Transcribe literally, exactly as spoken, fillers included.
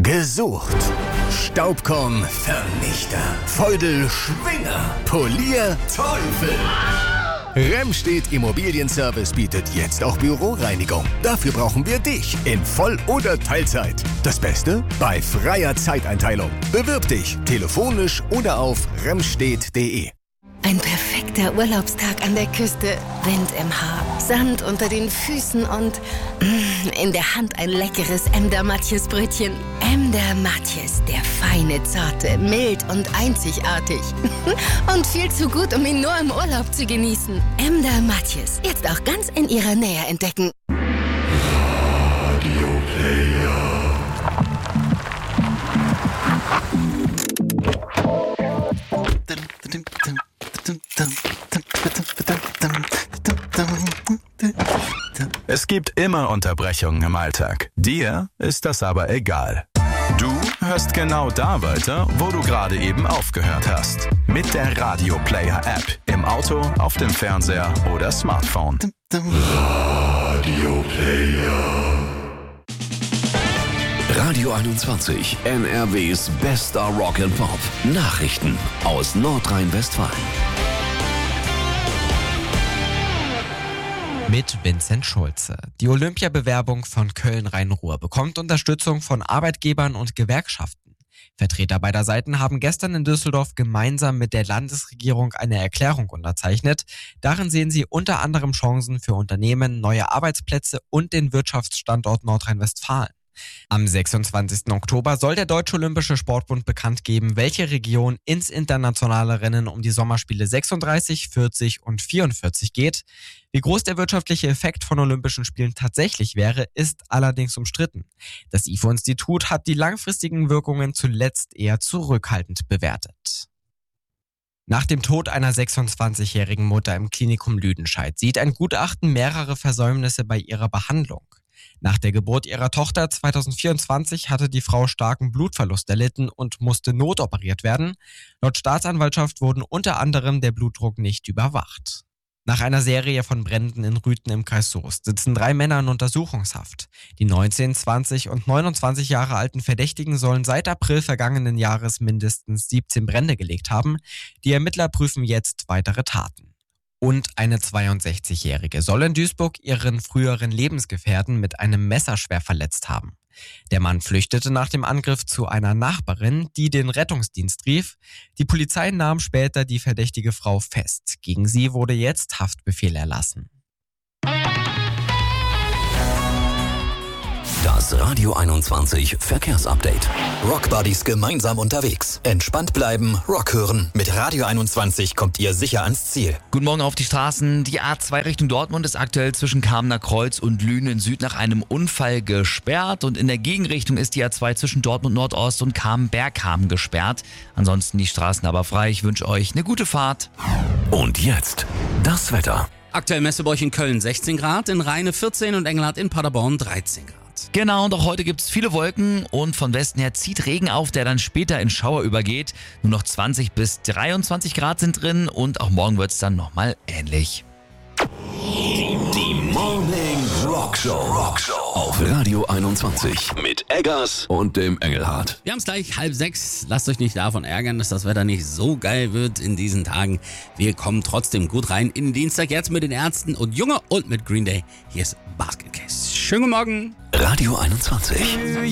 Gesucht. Staubkorn Vernichter. Feudel Schwinger. Polier Teufel. Remstedt Immobilienservice bietet jetzt auch Büroreinigung. Dafür brauchen wir dich in Voll- oder Teilzeit. Das Beste? Bei freier Zeiteinteilung. Bewirb dich telefonisch oder auf remstedt punkt de. Ein perfekter Urlaubstag an der Küste. Wind im Haar, Sand unter den Füßen und mm, in der Hand ein leckeres Emder Matjes Brötchen. Emder Matjes, der feine, zarte, mild und einzigartig. Und viel zu gut, um ihn nur im Urlaub zu genießen. Emder Matjes, jetzt auch ganz in ihrer Nähe entdecken. Radio Player. Es gibt immer Unterbrechungen im Alltag. Dir ist das aber egal. Du hörst genau da weiter, wo du gerade eben aufgehört hast. Mit der Radio Player App. Im Auto, auf dem Fernseher oder Smartphone. Radio Player. Radio einundzwanzig, N R Ws bester Rock and Pop. Nachrichten aus Nordrhein-Westfalen. Mit Vincent Schulze. Die Olympiabewerbung von Köln-Rhein-Ruhr bekommt Unterstützung von Arbeitgebern und Gewerkschaften. Vertreter beider Seiten haben gestern in Düsseldorf gemeinsam mit der Landesregierung eine Erklärung unterzeichnet. Darin sehen sie unter anderem Chancen für Unternehmen, neue Arbeitsplätze und den Wirtschaftsstandort Nordrhein-Westfalen. Am sechsundzwanzigsten Oktober soll der Deutsche Olympische Sportbund bekannt geben, welche Region ins internationale Rennen um die Sommerspiele sechsunddreißig, vierzig und vierundvierzig geht. Wie groß der wirtschaftliche Effekt von Olympischen Spielen tatsächlich wäre, ist allerdings umstritten. Das I F O-Institut hat die langfristigen Wirkungen zuletzt eher zurückhaltend bewertet. Nach dem Tod einer sechsundzwanzigjährigen Mutter im Klinikum Lüdenscheid sieht ein Gutachten mehrere Versäumnisse bei ihrer Behandlung. Nach der Geburt ihrer Tochter zweitausendvierundzwanzig hatte die Frau starken Blutverlust erlitten und musste notoperiert werden. Laut Staatsanwaltschaft wurden unter anderem der Blutdruck nicht überwacht. Nach einer Serie von Bränden in Rüthen im Kreis Soest sitzen drei Männer in Untersuchungshaft. Die neunzehn, zwanzig und neunundzwanzig Jahre alten Verdächtigen sollen seit April vergangenen Jahres mindestens siebzehn Brände gelegt haben. Die Ermittler prüfen jetzt weitere Taten. Und eine zweiundsechzigjährige soll in Duisburg ihren früheren Lebensgefährten mit einem Messer schwer verletzt haben. Der Mann flüchtete nach dem Angriff zu einer Nachbarin, die den Rettungsdienst rief. Die Polizei nahm später die verdächtige Frau fest. Gegen sie wurde jetzt Haftbefehl erlassen. Das Radio einundzwanzig Verkehrsupdate. Rockbuddies gemeinsam unterwegs. Entspannt bleiben, Rock hören. Mit Radio einundzwanzig kommt ihr sicher ans Ziel. Guten Morgen auf die Straßen. Die A zwei Richtung Dortmund ist aktuell zwischen Kamener Kreuz und Lünen Süd nach einem Unfall gesperrt. Und in der Gegenrichtung ist die A zwei zwischen Dortmund Nordost und Kamen-Berghamen gesperrt. Ansonsten die Straßen aber frei. Ich wünsche euch eine gute Fahrt. Und jetzt das Wetter. Aktuell Messebäuch in Köln sechzehn Grad, in Rheine vierzehn und Engelhardt in Paderborn dreizehn Grad. Genau, und auch heute gibt es viele Wolken und von Westen her zieht Regen auf, der dann später in Schauer übergeht. Nur noch zwanzig bis dreiundzwanzig Grad sind drin und auch morgen wird es dann nochmal ähnlich. Die Morning Rock Show. Rock Show auf Radio einundzwanzig mit Eggers und dem Engelhardt. Wir haben es gleich halb sechs. Lasst euch nicht davon ärgern, dass das Wetter nicht so geil wird in diesen Tagen. Wir kommen trotzdem gut rein in den Dienstag. Jetzt mit den Ärzten und Junge und mit Green Day. Hier ist Basket Case. Schönen guten Morgen. Radio einundzwanzig.